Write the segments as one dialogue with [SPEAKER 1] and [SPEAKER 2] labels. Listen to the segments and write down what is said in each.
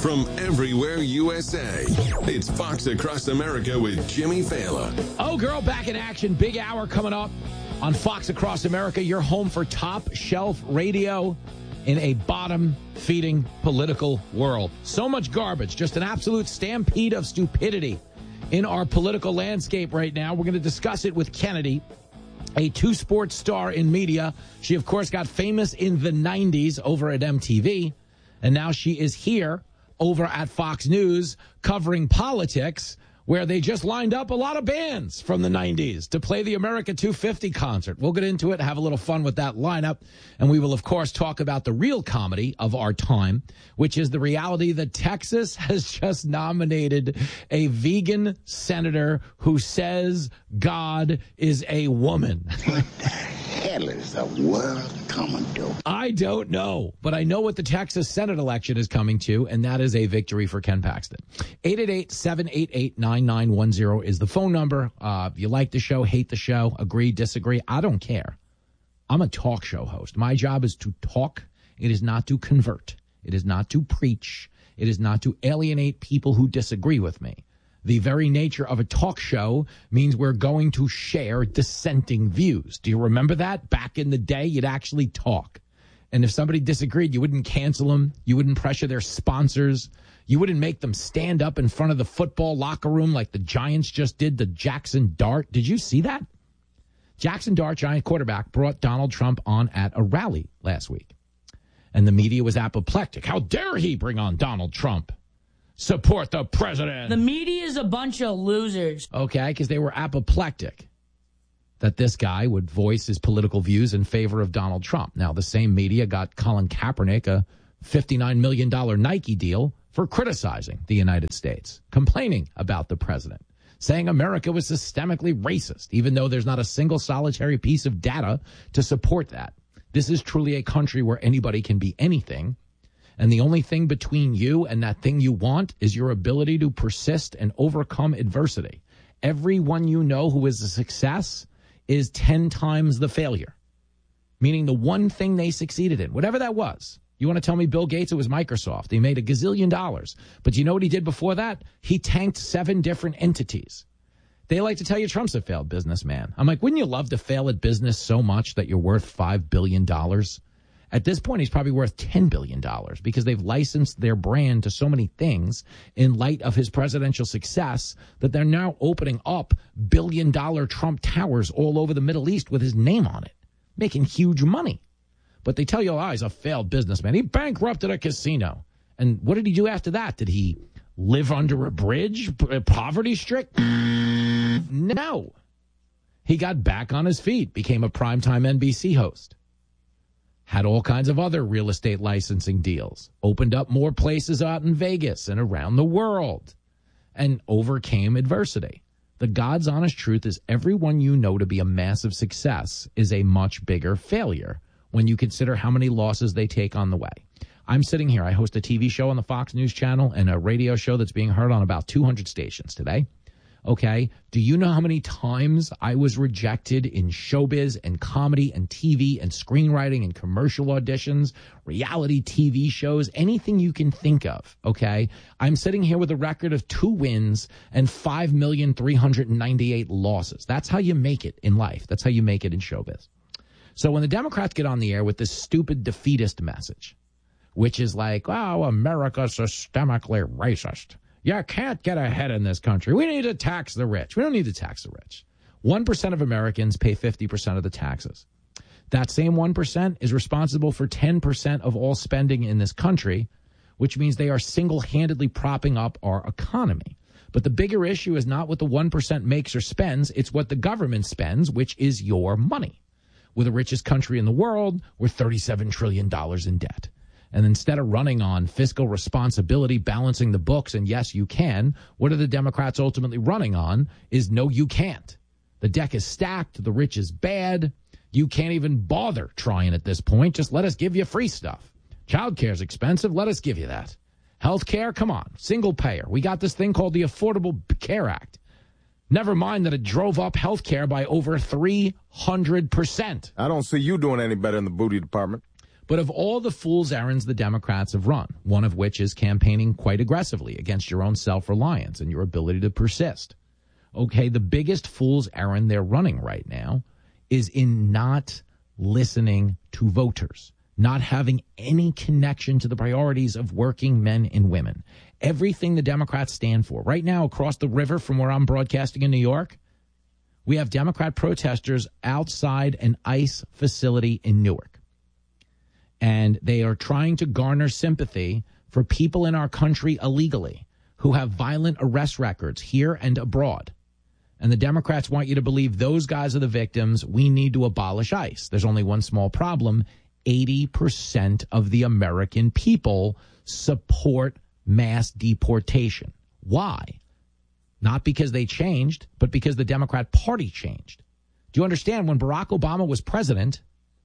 [SPEAKER 1] from everywhere USA. It's Fox Across America with Jimmy Fallon.
[SPEAKER 2] Oh, girl, back in action. Big hour coming up on Fox Across America. Your home for top shelf radio in a bottom-feeding political world. So much garbage, just an absolute stampede of stupidity in our political landscape right now. We're going to discuss it with Kennedy, a two-sport star in media. She, of course, got famous in the 90s over at MTV, and now she is here over at Fox News covering politics, where they just lined up a lot of bands from the 90s to play the America 250 concert. We'll get into it, have a little fun with that lineup, and we will, of course, talk about the real comedy of our time, which is the reality that Texas has just nominated a vegan senator who says God is a woman.
[SPEAKER 3] What the hell is the world coming to?
[SPEAKER 2] I don't know, but I know what the Texas Senate election is coming to, and that is a victory for Ken Paxton. 888-788-9910 is the phone number. If you like the show, hate the show, agree, disagree, I don't care. I'm a talk show host. My job is to talk. It is not to convert. It is not to preach. It is not to alienate people who disagree with me. The very nature of a talk show means we're going to share dissenting views. Do you remember that? Back in the day, you'd actually talk. And if somebody disagreed, you wouldn't cancel them. You wouldn't pressure their sponsors. You wouldn't make them stand up in front of the football locker room like the Giants just did to Jackson Dart. Did you see that? Jackson Dart, Giant quarterback, brought Donald Trump on at a rally last week. And the media was apoplectic. How dare he bring on Donald Trump? Support the president.
[SPEAKER 4] The media is a bunch of losers.
[SPEAKER 2] Okay, because they were apoplectic that this guy would voice his political views in favor of Donald Trump. Now, the same media got Colin Kaepernick a $59 million Nike deal for criticizing the United States, complaining about the president, saying America was systemically racist, even though there's not a single solitary piece of data to support that. This is truly a country where anybody can be anything. And the only thing between you and that thing you want is your ability to persist and overcome adversity. Everyone you know who is a success is 10 times the failure, meaning the one thing they succeeded in, whatever that was. You want to tell me Bill Gates? It was Microsoft. He made $1 gazillion. But you know what he did before that? He tanked 7 different entities. They like to tell you Trump's a failed businessman. I'm like, wouldn't you love to fail at business so much that you're worth $5 billion? At this point, he's probably worth $10 billion because they've licensed their brand to so many things in light of his presidential success that they're now opening up billion-dollar Trump towers all over the Middle East with his name on it, making huge money. But they tell you, oh, he's a failed businessman. He bankrupted a casino. And what did he do after that? Did he live under a bridge, poverty-strict? No. He got back on his feet, became a primetime NBC host. Had all kinds of other real estate licensing deals, opened up more places out in Vegas and around the world, and overcame adversity. The God's honest truth is everyone you know to be a massive success is a much bigger failure when you consider how many losses they take on the way. I'm sitting here. I host a TV show on the Fox News Channel and a radio show that's being heard on about 200 stations today. Okay, do you know how many times I was rejected in showbiz and comedy and TV and screenwriting and commercial auditions, reality TV shows, anything you can think of, okay? I'm sitting here with a record of 2 wins and 5,398 losses. That's how you make it in life. That's how you make it in showbiz. So when the Democrats get on the air with this stupid defeatist message, which is like, oh, America's systemically racist. You can't get ahead in this country. We need to tax the rich. We don't need to tax the rich. 1% of Americans pay 50% of the taxes. That same 1% is responsible for 10% of all spending in this country, which means they are single-handedly propping up our economy. But the bigger issue is not what the 1% makes or spends. It's what the government spends, which is your money. We're the richest country in the world. We're $37 trillion in debt. And instead of running on fiscal responsibility, balancing the books, and yes, you can, what are the Democrats ultimately running on is no, you can't. The deck is stacked. The rich is bad. You can't even bother trying at this point. Just let us give you free stuff. Childcare is expensive. Let us give you that. Health care, come on, single payer. We got this thing called the Affordable Care Act. Never mind that it drove up health care by over 300%.
[SPEAKER 5] I don't see you doing any better in the booty department.
[SPEAKER 2] But of all the fool's errands the Democrats have run, one of which is campaigning quite aggressively against your own self-reliance and your ability to persist. Okay, the biggest fool's errand they're running right now is in not listening to voters, not having any connection to the priorities of working men and women. Everything the Democrats stand for. Right now, across the river from where I'm broadcasting in New York, we have Democrat protesters outside an ICE facility in Newark. And they are trying to garner sympathy for people in our country illegally who have violent arrest records here and abroad. And the Democrats want you to believe those guys are the victims. We need to abolish ICE. There's only one small problem. 80% of the American people support mass deportation. Why? Not because they changed, but because the Democrat Party changed. Do you understand? When Barack Obama was president,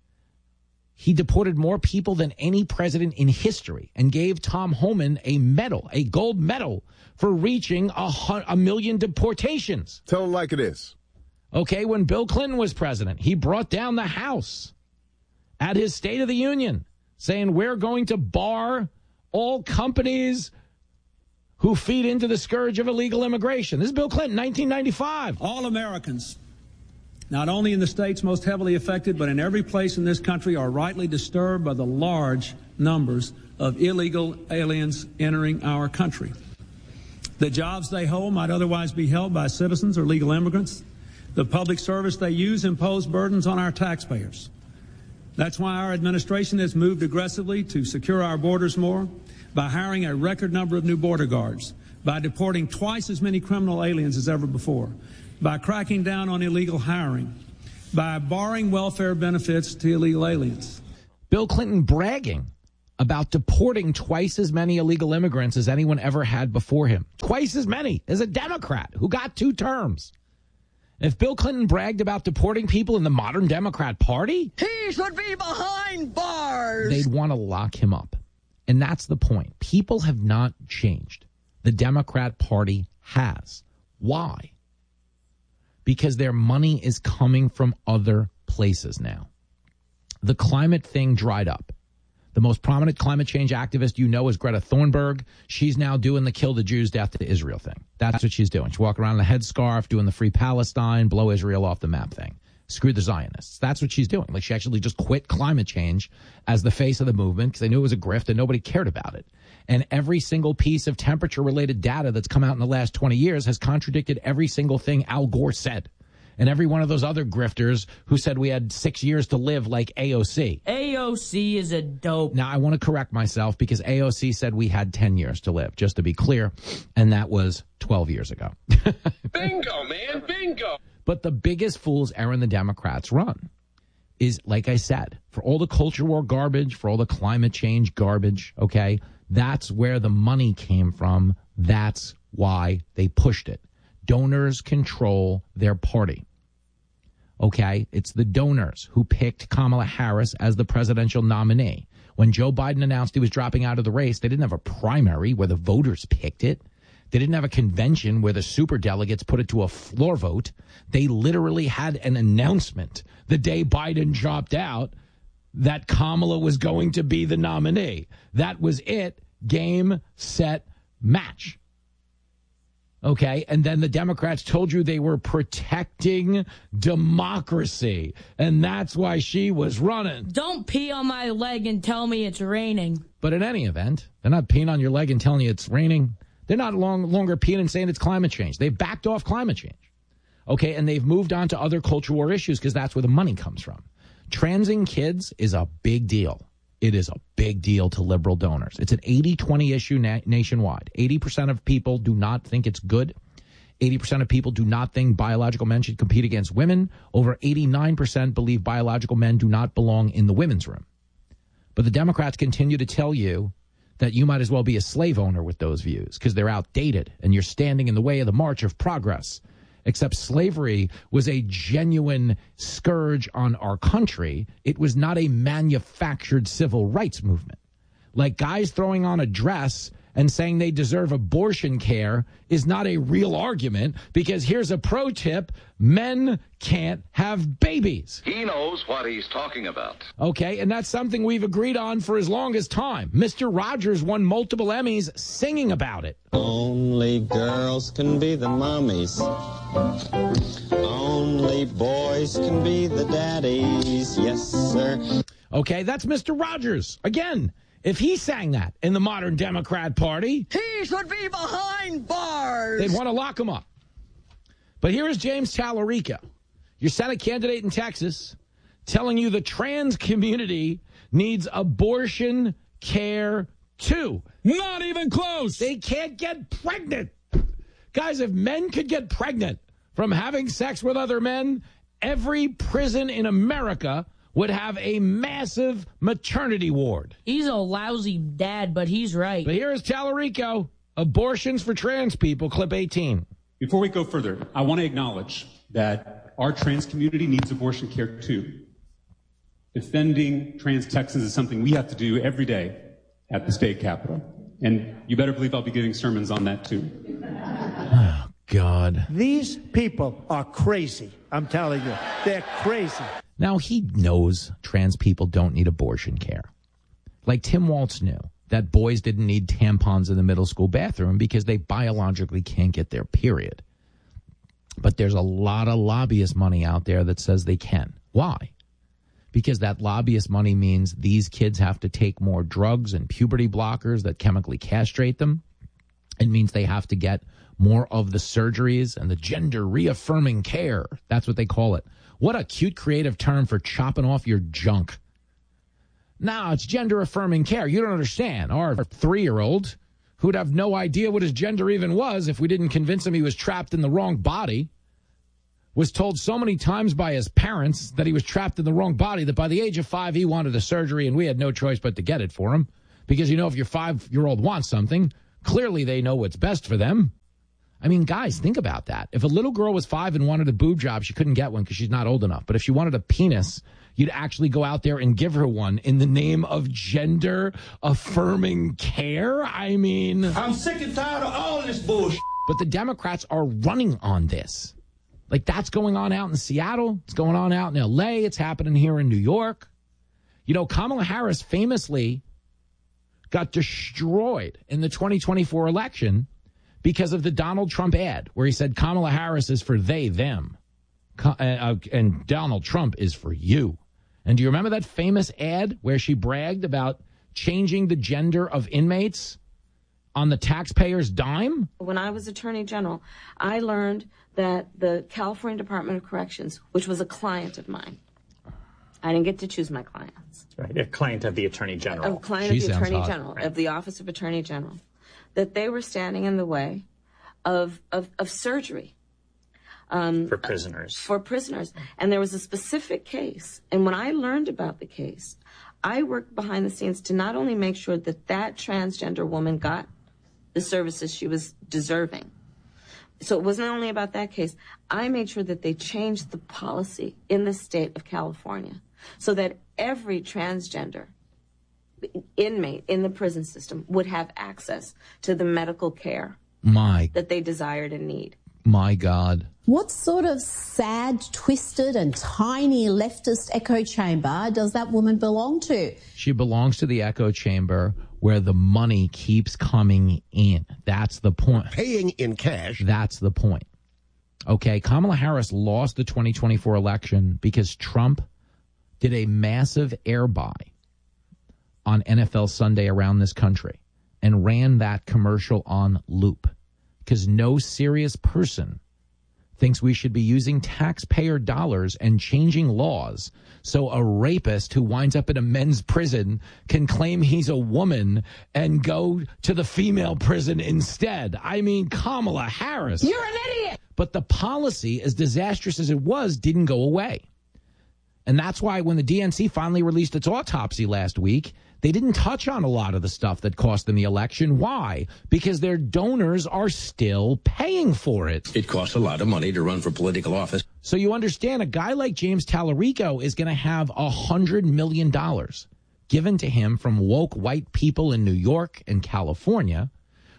[SPEAKER 2] he deported more people than any president in history and gave Tom Homan a medal, a gold medal, for reaching a million deportations.
[SPEAKER 5] Tell him like it is.
[SPEAKER 2] Okay, when Bill Clinton was president, he brought down the House at his State of the Union saying we're going to bar all companies who feed into the scourge of illegal immigration. This is Bill Clinton, 1995.
[SPEAKER 6] All Americans, not only in the states most heavily affected, but in every place in this country, are rightly disturbed by the large numbers of illegal aliens entering our country. The jobs they hold might otherwise be held by citizens or legal immigrants. The public service they use impose burdens on our taxpayers. That's why our administration has moved aggressively to secure our borders more, by hiring a record number of new border guards, by deporting twice as many criminal aliens as ever before, by cracking down on illegal hiring, by barring welfare benefits to illegal aliens.
[SPEAKER 2] Bill Clinton bragging about deporting twice as many illegal immigrants as anyone ever had before him. Twice as many as a Democrat who got 2 terms. If Bill Clinton bragged about deporting people in the modern Democrat Party,
[SPEAKER 7] he should be behind bars.
[SPEAKER 2] They'd want to lock him up. And that's the point. People have not changed. The Democrat Party has. Why? Because their money is coming from other places now. The climate thing dried up. The most prominent climate change activist you know is Greta Thunberg. She's now doing the kill the Jews, death to Israel thing. That's what she's doing. She's walking around in a headscarf, doing the free Palestine, blow Israel off the map thing. Screw the Zionists. That's what she's doing. Like, she actually just quit climate change as the face of the movement because they knew it was a grift and nobody cared about it. And every single piece of temperature-related data that's come out in the last 20 years has contradicted every single thing Al Gore said. And every one of those other grifters who said we had 6 years to live, like AOC.
[SPEAKER 4] AOC is a dope.
[SPEAKER 2] Now, I want to correct myself because AOC said we had 10 years to live, just to be clear. And that was 12 years ago.
[SPEAKER 5] Bingo, man, bingo.
[SPEAKER 2] But the biggest fool's errand the Democrats run is, like I said, for all the culture war garbage, for all the climate change garbage, okay, that's where the money came from. That's why they pushed it. Donors control their party. Okay, it's the donors who picked Kamala Harris as the presidential nominee. When Joe Biden announced he was dropping out of the race, they didn't have a primary where the voters picked it. They didn't have a convention where the superdelegates put it to a floor vote. They literally had an announcement the day Biden dropped out that Kamala was going to be the nominee. That was it. Game, set, match. Okay, and then the Democrats told you they were protecting democracy, and that's why she was running.
[SPEAKER 4] Don't pee on my leg and tell me it's raining.
[SPEAKER 2] But in any event, they're not peeing on your leg and telling you it's raining. They're not longer peeing and saying it's climate change. They've backed off climate change. Okay, and they've moved on to other cultural war issues because that's where the money comes from. Transing kids is a big deal. It is a big deal to liberal donors. It's an 80-20 issue nationwide. 80% of people do not think it's good. 80% of people do not think biological men should compete against women. Over 89% believe biological men do not belong in the women's room. But the Democrats continue to tell you that you might as well be a slave owner with those views because they're outdated and you're standing in the way of the march of progress. Except slavery was a genuine scourge on our country. It was not a manufactured civil rights movement. Like guys throwing on a dress and saying they deserve abortion care is not a real argument, because here's a pro tip: men can't have babies.
[SPEAKER 8] He knows what he's talking about.
[SPEAKER 2] Okay, and that's something we've agreed on for as long as time. Mr. Rogers won multiple Emmys singing about it.
[SPEAKER 9] Only girls can be the mommies. Only boys can be the daddies. Yes, sir.
[SPEAKER 2] Okay, that's Mr. Rogers. Again, if he sang that in the modern Democrat Party,
[SPEAKER 7] He should be behind bars.
[SPEAKER 2] they'd want to lock him up. But here is James Tallarico, your Senate candidate in Texas, telling you the trans community needs abortion care too.
[SPEAKER 10] Not even close.
[SPEAKER 2] They can't get pregnant. Guys, if men could get pregnant from having sex with other men, every prison in America would have a massive maternity ward.
[SPEAKER 4] He's a lousy dad, but he's right.
[SPEAKER 2] But here is Tallarico. Abortions for trans people, clip 18.
[SPEAKER 11] Before we go further, I want to acknowledge that our trans community needs abortion care too. Defending trans Texans is something we have to do every day at the state capitol. And you better believe I'll be giving sermons on that too.
[SPEAKER 2] Oh, God.
[SPEAKER 12] These people are crazy. I'm telling you, they're crazy.
[SPEAKER 2] Now, he knows trans people don't need abortion care. Like Tim Walz knew that boys didn't need tampons in the middle school bathroom because they biologically can't get their period. But there's a lot of lobbyist money out there that says they can. Why? Because that lobbyist money means these kids have to take more drugs and puberty blockers that chemically castrate them. It means they have to get more of the surgeries and the gender reaffirming care. That's what they call it. What a cute creative term for chopping off your junk. No, it's gender affirming care. You don't understand. Our 3-year-old, who'd have no idea what his gender even was if we didn't convince him he was trapped in the wrong body, was told so many times by his parents that he was trapped in the wrong body that by the age of 5 he wanted a surgery, and we had no choice but to get it for him. Because, you know, if your 5-year-old wants something, clearly they know what's best for them. I mean, guys, think about that. If a little girl was 5 and wanted a boob job, she couldn't get one because she's not old enough. But if she wanted a penis, you'd actually go out there and give her one in the name of gender-affirming care? I mean,
[SPEAKER 12] I'm sick and tired of all this bullshit.
[SPEAKER 2] But the Democrats are running on this. Like, that's going on out in Seattle. It's going on out in L.A. It's happening here in New York. You know, Kamala Harris famously got destroyed in the 2024 election because of the Donald Trump ad where he said Kamala Harris is for they, them, and Donald Trump is for you. And do you remember that famous ad where she bragged about changing the gender of inmates on the taxpayer's dime?
[SPEAKER 13] When I was Attorney General, I learned that the California Department of Corrections, which was a client of mine, I didn't get to choose my clients.
[SPEAKER 14] Right, a client of the Attorney General.
[SPEAKER 13] A client of the Attorney General, right. Of the Office of Attorney General, that they were standing in the way of surgery.
[SPEAKER 14] For prisoners.
[SPEAKER 13] For prisoners. And there was a specific case. And when I learned about the case, I worked behind the scenes to not only make sure that that transgender woman got the services she was deserving. So it wasn't only about that case. I made sure that they changed the policy in the state of California so that every transgender inmate in the prison system would have access to the medical care that they desired and need.
[SPEAKER 2] My God.
[SPEAKER 15] What sort of sad, twisted and tiny leftist echo chamber does that woman belong to?
[SPEAKER 2] She belongs to the echo chamber where the money keeps coming in. That's the point.
[SPEAKER 16] Paying in cash.
[SPEAKER 2] That's the point. Okay, Kamala Harris lost the 2024 election because Trump did a massive air buy on NFL Sunday around this country and ran that commercial on loop because no serious person thinks we should be using taxpayer dollars and changing laws so a rapist who winds up in a men's prison can claim he's a woman and go to the female prison instead. I mean, Kamala Harris.
[SPEAKER 7] You're an idiot!
[SPEAKER 2] But the policy, as disastrous as it was, didn't go away. And that's why when the DNC finally released its autopsy last week, they didn't touch on a lot of the stuff that cost them the election. Why? Because their donors are still paying for it.
[SPEAKER 17] It costs a lot of money to run for political office.
[SPEAKER 2] So you understand, a guy like James Tallarico is going to have $100 million given to him from woke white people in New York and California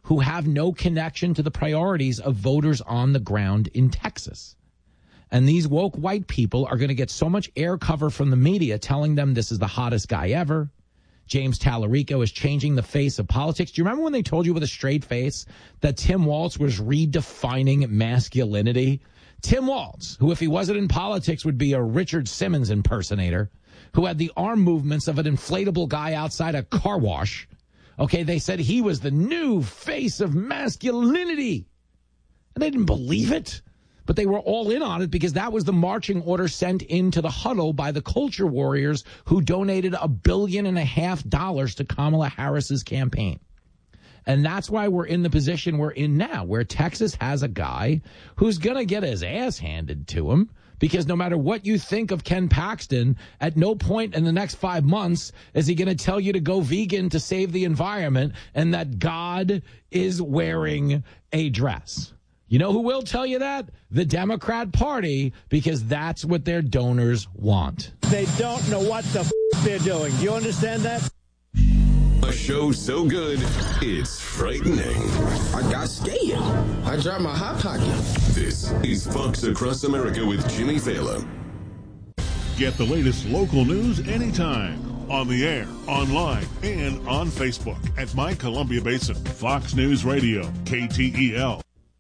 [SPEAKER 2] who have no connection to the priorities of voters on the ground in Texas. And these woke white people are going to get so much air cover from the media telling them this is the hottest guy ever. James Tallarico is changing the face of politics. Do you remember when they told you with a straight face that Tim Walz was redefining masculinity? Tim Walz, who if he wasn't in politics would be a Richard Simmons impersonator, who had the arm movements of an inflatable guy outside a car wash. Okay, they said he was the new face of masculinity. And they didn't believe it. But they were all in on it because that was the marching order sent into the huddle by the culture warriors who donated $1.5 billion to Kamala Harris's campaign. And that's why we're in the position we're in now, where Texas has a guy who's going to get his ass handed to him because no matter what you think of Ken Paxton, at no point in the next 5 months is he going to tell you to go vegan to save the environment and that God is wearing a dress. You know who will tell you that? The Democrat Party, because that's what their donors want.
[SPEAKER 12] They don't know what the they're doing. Do you understand that?
[SPEAKER 1] A show so good, it's frightening.
[SPEAKER 3] I got scared. I dropped my hot pocket.
[SPEAKER 1] This is Fox Across America with Jimmy Fallon.
[SPEAKER 10] Get the latest local news anytime. On the air, online, and on Facebook at My Columbia Basin. Fox News Radio, KTEL.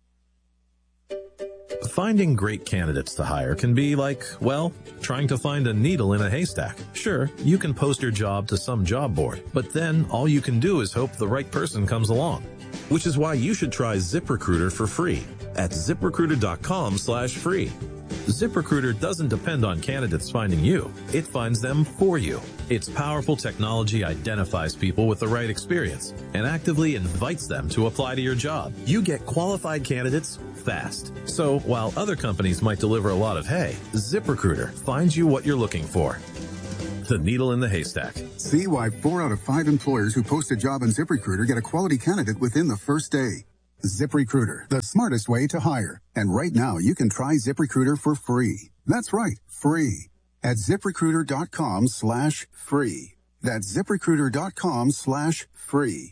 [SPEAKER 16] Finding great candidates to hire can be like, well, trying to find a needle in a haystack. Sure, you can post your job to some job board, but then all you can do is hope the right person comes along. Which is why you should try ZipRecruiter for free at ZipRecruiter.com/free. ZipRecruiter doesn't depend on candidates finding you. It finds them for you. Its powerful technology identifies people with the right experience and actively invites them to apply to your job. You get qualified candidates fast. So while other companies might deliver a lot of hay, ZipRecruiter finds you what you're looking for. The needle in the haystack.
[SPEAKER 18] See why 4 out of 5 employers who post a job on ZipRecruiter get a quality candidate within the first day. ZipRecruiter, the smartest way to hire. And right now, you can try ZipRecruiter for free. That's right, free. At ZipRecruiter.com/free. That's ZipRecruiter.com/free.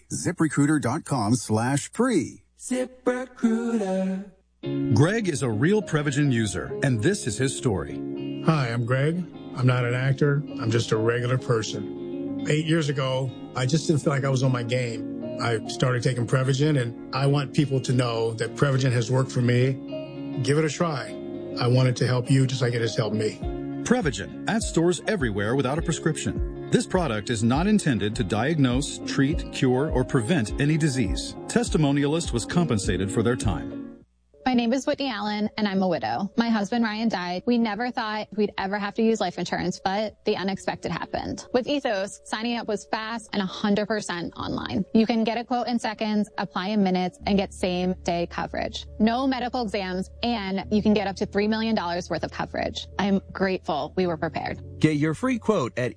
[SPEAKER 18] ZipRecruiter.com/free.
[SPEAKER 19] ZipRecruiter. Greg is a real Prevagen user, and this is his story.
[SPEAKER 20] Hi, I'm Greg. I'm not an actor. I'm just a regular person. 8 years ago, I just didn't feel like I was on my game. I started taking Prevagen, and I want people to know that Prevagen has worked for me. Give it a try. I want it to help you just like it has helped me.
[SPEAKER 19] Prevagen, at stores everywhere without a prescription. This product is not intended to diagnose, treat, cure, or prevent any disease. Testimonialist was compensated for their time.
[SPEAKER 21] My name is Whitney Allen, and I'm a widow. My husband, Ryan, died. We never thought we'd ever have to use life insurance, but the unexpected happened. With Ethos, signing up was fast and 100% online. You can get a quote in seconds, apply in minutes, and get same-day coverage. No medical exams, and you can get up to $3 million worth of coverage. I'm grateful we were prepared.
[SPEAKER 22] Get your free quote at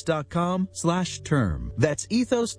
[SPEAKER 22] ethos.com/term. That's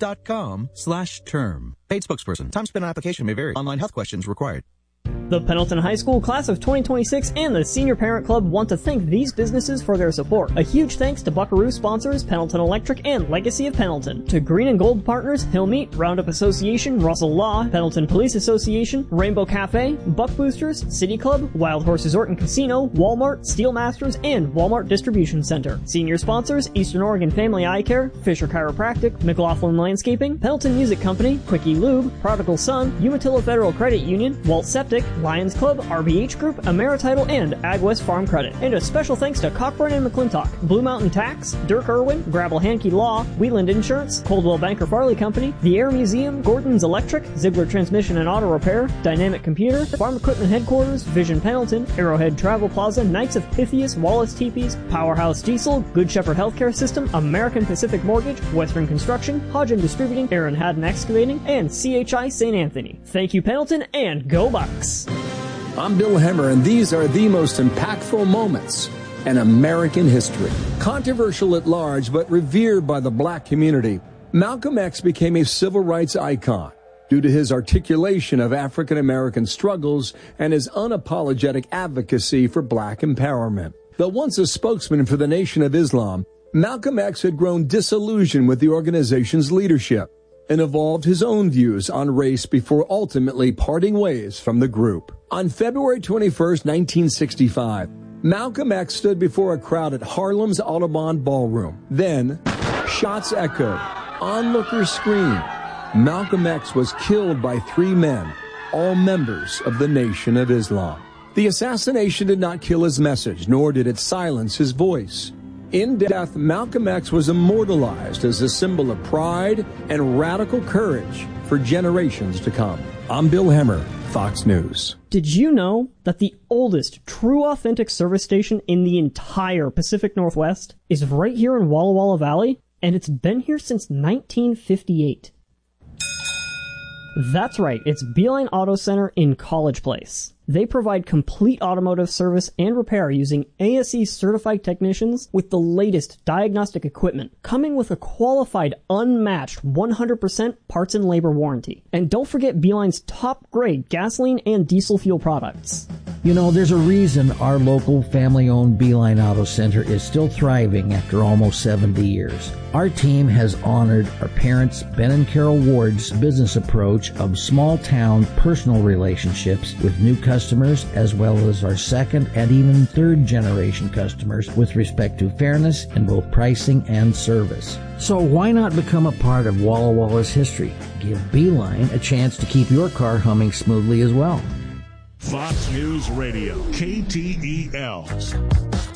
[SPEAKER 22] ethos.com/term. Paid spokesperson. Time spent on application may vary. Online health questions required.
[SPEAKER 23] The Pendleton High School Class of 2026 and the Senior Parent Club want to thank these businesses for their support. A huge thanks to Buckaroo sponsors Pendleton Electric and Legacy of Pendleton. To Green and Gold partners Hillmeat, Roundup Association, Russell Law, Pendleton Police Association, Rainbow Cafe, Buck Boosters, City Club, Wild Horse Resort and Casino, Walmart, Steel Masters, and Walmart Distribution Center. Senior sponsors Eastern Oregon Family Eye Care, Fisher Chiropractic, McLaughlin Landscaping, Pendleton Music Company, Quickie Lube, Prodigal Son, Umatilla Federal Credit Union, Walt Septic, Lions Club, RBH Group, AmeriTitle, and AgWest Farm Credit. And a special thanks to Cockburn and McClintock, Blue Mountain Tax, Dirk Irwin, Grabble Hankey Law, Wheeland Insurance, Coldwell Banker Farley Company, The Air Museum, Gordon's Electric, Ziegler Transmission and Auto Repair, Dynamic Computer, Farm Equipment Headquarters, Vision Pendleton, Arrowhead Travel Plaza, Knights of Pythias, Wallace Teepees, Powerhouse Diesel, Good Shepherd Healthcare System, American Pacific Mortgage, Western Construction, Hodgen Distributing, Aaron Haddon Excavating, and CHI St. Anthony. Thank you, Pendleton, and go Bucks!
[SPEAKER 24] I'm Bill Hemmer, and these are the most impactful moments in American history. Controversial at large, but revered by the black community, Malcolm X became a civil rights icon due to his articulation of African American struggles and his unapologetic advocacy for black empowerment. Though once a spokesman for the Nation of Islam, Malcolm X had grown disillusioned with the organization's leadership. and evolved his own views on race before ultimately parting ways from the group. On February 21st, 1965, Malcolm X stood before a crowd at Harlem's Audubon Ballroom. Then, shots echoed, onlookers screamed. Malcolm X was killed by 3 men, all members of the Nation of Islam. The assassination did not kill his message, nor did it silence his voice. In death, Malcolm X was immortalized as a symbol of pride and radical courage for generations to come. I'm Bill Hemmer, Fox News.
[SPEAKER 23] Did you know that the oldest true authentic service station in the entire Pacific Northwest is right here in Walla Walla Valley? And it's been here since 1958. That's right, it's Beeline Auto Center in College Place. They provide complete automotive service and repair using ASE certified technicians with the latest diagnostic equipment, coming with a qualified, unmatched 100% parts and labor warranty. And don't forget Beeline's top grade gasoline and diesel fuel products.
[SPEAKER 5] You know, there's a reason our local family-owned Beeline Auto Center is still thriving after almost 70 years. Our team has honored our parents, Ben and Carol Ward's business approach of small-town personal relationships with new customers, as well as our second and even third generation customers with respect to fairness in both pricing and service. So why not become a part of Walla Walla's history? Give Beeline a chance to keep your car humming smoothly as well.
[SPEAKER 10] Fox News Radio, KTEL.